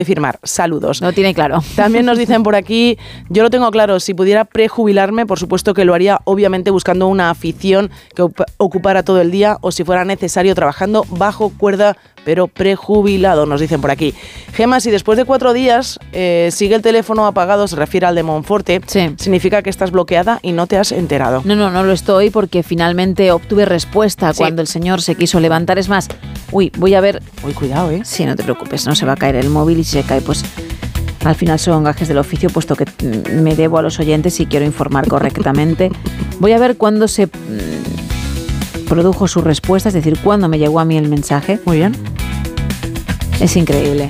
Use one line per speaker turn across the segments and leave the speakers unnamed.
firmar. Saludos.
No tiene claro.
También nos dicen por aquí, yo lo tengo claro, si pudiera prejubilarme, por supuesto que lo haría, obviamente buscando una afición que ocupara todo el día o si fuera necesario trabajando bajo cuerda, pero prejubilado, nos dicen por aquí. Gemma, si después de 4 días sigue el teléfono apagado, se refiere al de Monforte,
sí,
significa que estás bloqueada y no te has enterado.
No lo estoy porque finalmente obtuve respuesta cuando el señor se quiso levantar. Es más, voy a ver...
Cuidado, ¿eh?
Sí, no te preocupes, no se va a caer el móvil y si se cae, pues al final son gajes del oficio, puesto que me debo a los oyentes y quiero informar correctamente. Voy a ver cuándo se produjo su respuesta, es decir, cuándo me llegó a mí el mensaje.
Muy bien.
Es increíble.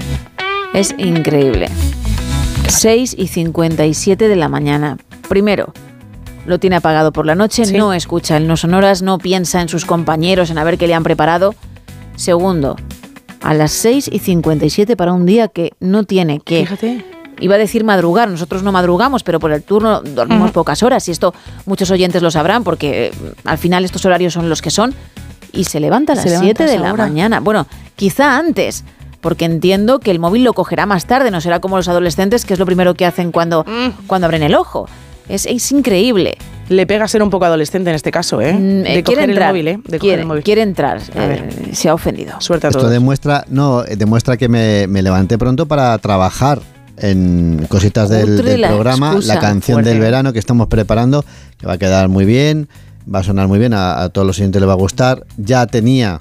6:57 de la mañana. Primero, lo tiene apagado por la noche, sí, no escucha el No Sonoras, no piensa en sus compañeros, en a ver qué le han preparado. Segundo, a las 6:57 para un día que no tiene que...
Fíjate.
Iba a decir madrugar, nosotros no madrugamos, pero por el turno dormimos pocas horas y esto muchos oyentes lo sabrán porque al final estos horarios son los que son y se levanta a las 7 de la mañana. Bueno, quizá antes, porque entiendo que el móvil lo cogerá más tarde, no será como los adolescentes que es lo primero que hacen cuando abren el ojo. Es increíble.
Le pega ser un poco adolescente en este caso, ¿eh? De coger el móvil, ¿eh? De coger el móvil.
Quiere entrar, se ha ofendido.
Suerte a todos.
Esto demuestra que me levanté pronto para trabajar en cositas del programa, la canción del verano que estamos preparando, que va a quedar muy bien, va a sonar muy bien, a todos los oyentes les va a gustar. Ya tenía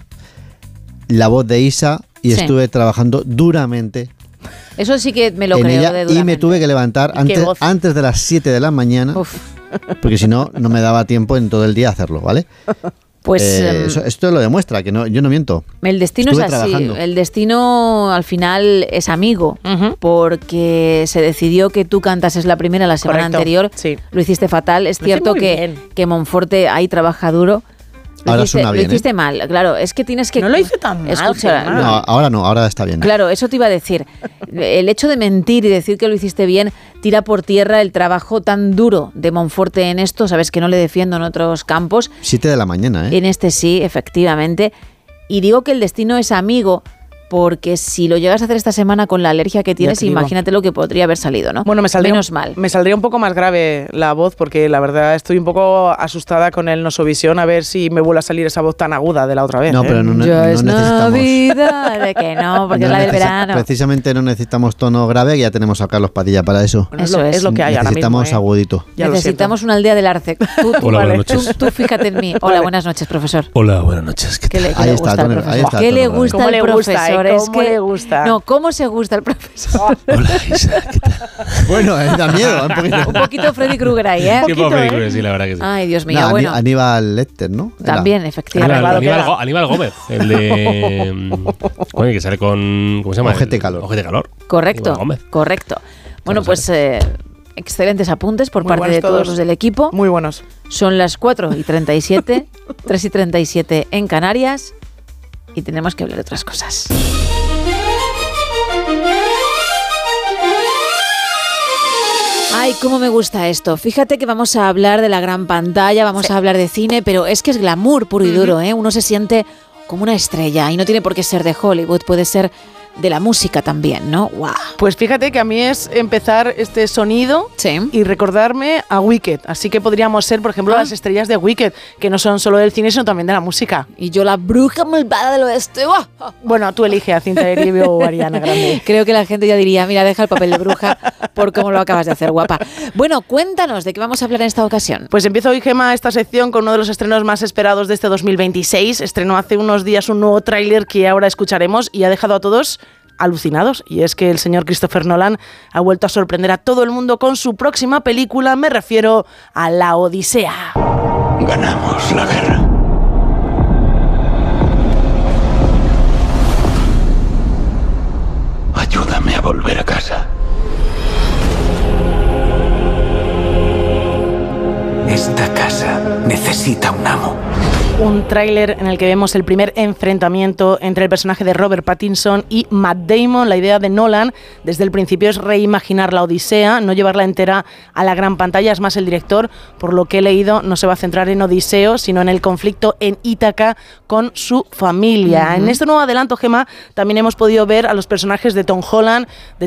la voz de Isa y estuve trabajando duramente.
Eso sí que me lo creo de duramente.
Y me tuve que levantar antes de las 7 de la mañana, porque si no, no me daba tiempo en todo el día hacerlo, ¿vale? Pues esto lo demuestra, que yo no miento.
El destino es así. El destino al final es amigo, porque se decidió que tú cantases la primera la semana anterior. Sí. Lo hiciste fatal. Es cierto que Monforte ahí trabaja duro. Ahora suena bien. Lo hiciste mal, claro. Es que tienes que...
No lo hice tan mal.
Escucha, no, ahora está bien.
Claro, eso te iba a decir. El hecho de mentir y decir que lo hiciste bien tira por tierra el trabajo tan duro de Monforte en esto. Sabes que no le defiendo en otros campos.
7 de la mañana, ¿eh?
En este sí, efectivamente. Y digo que el destino es amigo, porque si lo llegas a hacer esta semana con la alergia que tienes, imagínate lo que podría haber salido, ¿no?
Bueno,
menos mal.
Me saldría un poco más grave la voz, porque la verdad estoy un poco asustada con el Nosovisión, a ver si me vuelve a salir esa voz tan aguda de la otra vez.
No, pero no necesitamos...
Navidad, de que no, porque es la del verano.
Precisamente no necesitamos tono grave, ya tenemos a Carlos Padilla para eso.
Bueno, eso es lo que hay ahora mismo.
Necesitamos agudito.
Necesitamos una aldea del Arce.
Hola, buenas noches.
Tú fíjate en mí. Hola, buenas noches, profesor.
Hola, buenas noches.
¿Qué le gusta al profesor? ¿Qué le gusta al profesor?
¿Cómo le gusta?
No, ¿cómo se gusta el profesor?
Hola, Isa, ¿qué tal?
Bueno, da miedo.
Un poquito Freddy Krueger ahí, ¿eh?
Tipo Freddy Krueger, sí, la verdad que sí.
Ay, Dios mío, bueno.
Aníbal Lecter, ¿no?
También, efectivamente.
Aníbal Gómez, el de... Oye, que sale con... ¿Cómo se llama?
Ojete Calor.
Correcto. Bueno, pues... excelentes apuntes por parte de todos los del equipo.
Muy buenos.
Son las 4:37, 3:37 en Canarias y tenemos que hablar de otras cosas. Ay, cómo me gusta esto. Fíjate que vamos a hablar de la gran pantalla, vamos a hablar de cine, pero es que es glamour puro y duro, ¿eh? Uno se siente como una estrella y no tiene por qué ser de Hollywood, puede ser de la música también, ¿no? ¡Wow!
Pues fíjate que a mí es empezar este sonido y recordarme a Wicked. Así que podríamos ser, por ejemplo, las estrellas de Wicked, que no son solo del cine, sino también de la música.
Y yo la bruja malvada del oeste.
Bueno, tú elige a Cinta de Erivo o Ariana Grande.
Creo que la gente ya diría, mira, deja el papel de bruja por cómo lo acabas de hacer, guapa. Bueno, cuéntanos, ¿de qué vamos a hablar en esta ocasión?
Pues empiezo hoy, Gemma, esta sección con uno de los estrenos más esperados de este 2026. Estrenó hace unos días un nuevo tráiler que ahora escucharemos y ha dejado a todos alucinados, y es que el señor Christopher Nolan ha vuelto a sorprender a todo el mundo con su próxima película, me refiero a La Odisea.
Ganamos la guerra. Ayúdame a volver a casa. Esta casa necesita un amo.
Un tráiler en el que vemos el primer enfrentamiento entre el personaje de Robert Pattinson y Matt Damon. La idea de Nolan desde el principio es reimaginar la Odisea, no llevarla entera a la gran pantalla. Es más, el director, por lo que he leído, no se va a centrar en Odiseo, sino en el conflicto en Ítaca con su familia. En este nuevo adelanto, Gemma, también hemos podido ver a los personajes de Tom Holland, de